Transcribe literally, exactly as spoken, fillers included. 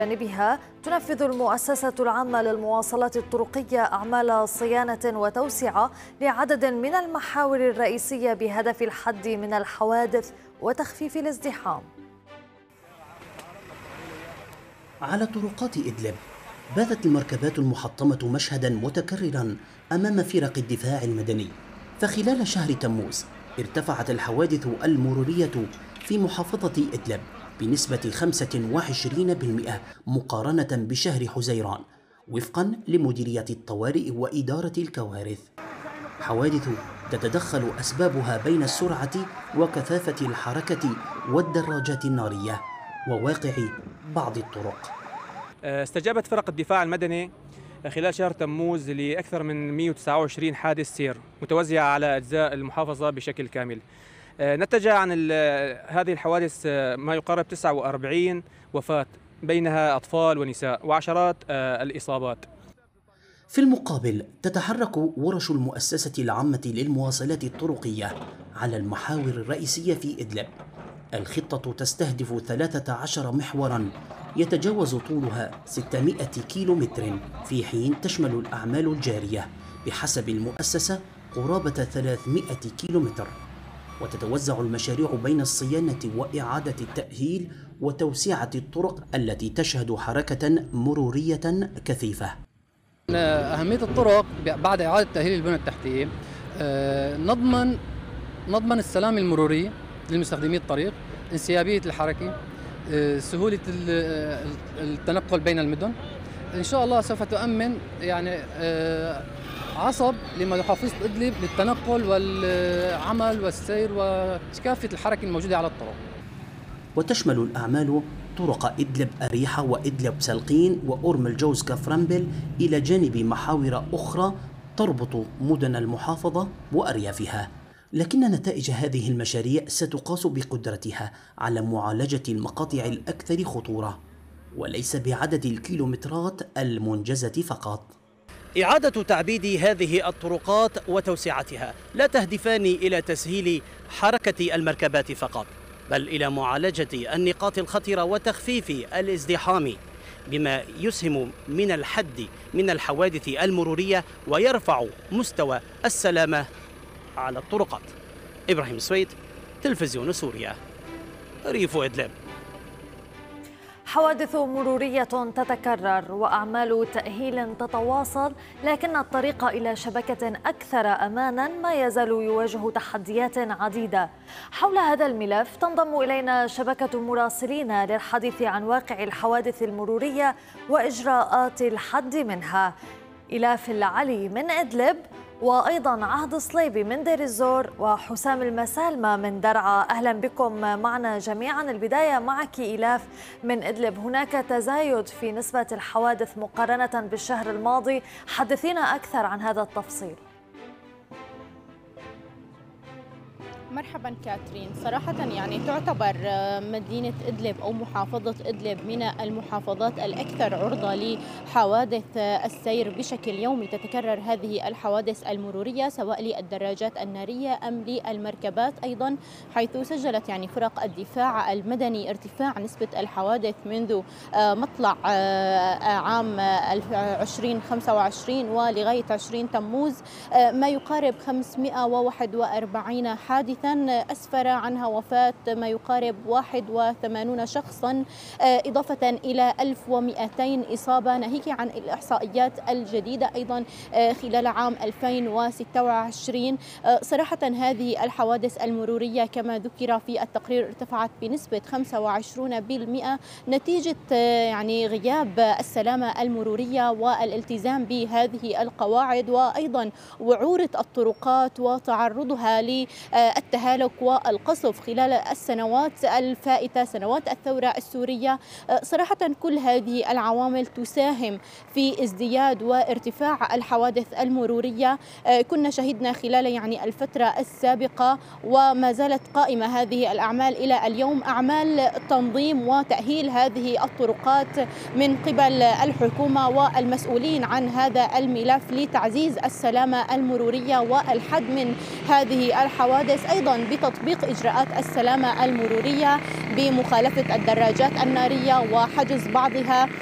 بجانبها تنفذ المؤسسة العامة للمواصلات الطرقية أعمال صيانة وتوسعة لعدد من المحاور الرئيسية بهدف الحد من الحوادث وتخفيف الازدحام. على طرقات إدلب باتت المركبات المحطمة مشهدا متكررا أمام فرق الدفاع المدني، فخلال شهر تموز ارتفعت الحوادث المرورية في محافظة إدلب بنسبة خمسة وعشرين بالمئة مقارنة بشهر حزيران وفقا لمديرية الطوارئ وإدارة الكوارث. حوادث تتدخل أسبابها بين السرعة وكثافة الحركة والدراجات النارية وواقع بعض الطرق. استجابت فرق الدفاع المدني خلال شهر تموز لأكثر من مئة وتسعة وعشرين حادث سير متوزعة على أجزاء المحافظة بشكل كامل. نتج عن هذه الحوادث ما يقارب تسعة وأربعين وفاة بينها أطفال ونساء وعشرات الإصابات. في المقابل تتحرك ورش المؤسسة العامة للمواصلات الطرقية على المحاور الرئيسية في إدلب. الخطة تستهدف ثلاثة عشر محورا يتجاوز طولها ستمئة كيلو متر، في حين تشمل الأعمال الجارية بحسب المؤسسة قرابة ثلاثمئة كيلو متر، وتتوزع المشاريع بين الصيانة وإعادة التأهيل وتوسعة الطرق التي تشهد حركة مرورية كثيفة. أهمية الطرق بعد إعادة تأهيل البنى التحتية نضمن نضمن السلام المروري للمستخدمي الطريق، انسيابية الحركة، سهولة التنقل بين المدن. إن شاء الله سوف تؤمن يعني عصب لمحافظة إدلب للتنقل والعمل والسير وكافة الحركة الموجودة على الطرق. وتشمل الأعمال طرق إدلب أريحة وإدلب سلقين وأورم الجوز كفرنبل إلى جانب محاور أخرى تربط مدن المحافظة وأريافها. لكن نتائج هذه المشاريع ستقاس بقدرتها على معالجة المقاطع الأكثر خطورة وليس بعدد الكيلومترات المنجزة فقط. إعادة تعبيد هذه الطرقات وتوسعتها لا تهدفان إلى تسهيل حركة المركبات فقط، بل إلى معالجة النقاط الخطرة وتخفيف الازدحام، بما يسهم من الحد من الحوادث المرورية ويرفع مستوى السلامة على الطرقات. إبراهيم سويد، تلفزيون سوريا، ريف إدلب. حوادث مرورية تتكرر وأعمال تأهيل تتواصل، لكن الطريق إلى شبكة أكثر أمانا ما يزال يواجه تحديات عديدة. حول هذا الملف تنضم إلينا شبكة مراسلين للحديث عن واقع الحوادث المرورية وإجراءات الحد منها. إلاف العلي من إدلب، وأيضا عهد صليبي من دير الزور، وحسام المسالمة من درعا. أهلا بكم معنا جميعا. البداية معك إلاف من إدلب. هناك تزايد في نسبة الحوادث مقارنة بالشهر الماضي، حدثينا أكثر عن هذا التفصيل. مرحبا كاترين. صراحة يعني تعتبر مدينة إدلب أو محافظة إدلب من المحافظات الأكثر عرضة لحوادث السير بشكل يومي. تتكرر هذه الحوادث المرورية سواء للدراجات النارية أم للمركبات أيضا، حيث سجلت يعني فرق الدفاع المدني ارتفاع نسبة الحوادث منذ مطلع عام ألفين وخمسة وعشرين ولغاية عشرين تموز ما يقارب خمسمئة وواحد وأربعين حادث أسفر عنها وفاة ما يقارب واحد وثمانين شخصا، إضافة إلى ألف ومئتين إصابة، ناهيك عن الإحصائيات الجديدة أيضا خلال عام ألفين وستة وعشرين. صراحة هذه الحوادث المرورية كما ذكر في التقرير ارتفعت بنسبة خمسة وعشرين بالمئة نتيجة يعني غياب السلامة المرورية والالتزام بهذه القواعد، وأيضا وعورة الطرقات وتعرضها للتهالك والقصف خلال السنوات الفائتة، سنوات الثورة السورية. صراحة كل هذه العوامل تساهم في ازدياد وارتفاع الحوادث المرورية. كنا شهدنا خلال يعني الفترة السابقة وما زالت قائمة هذه الأعمال إلى اليوم، أعمال تنظيم وتأهيل هذه الطرقات من قبل الحكومة والمسؤولين عن هذا الملف لتعزيز السلامة المرورية والحد من هذه الحوادث. وأيضا بتطبيق إجراءات السلامة المرورية بمخالفة الدراجات النارية وحجز بعضها